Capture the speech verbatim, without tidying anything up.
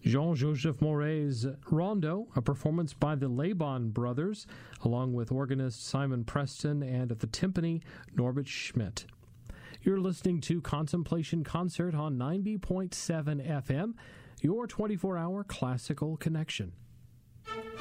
Jean-Joseph Maury's Rondo, a performance by the Laban Brothers, along with organist Simon Preston and at the timpani, Norbert Schmidt. You're listening to Contemplation Concert on ninety point seven F M, your twenty-four hour classical connection.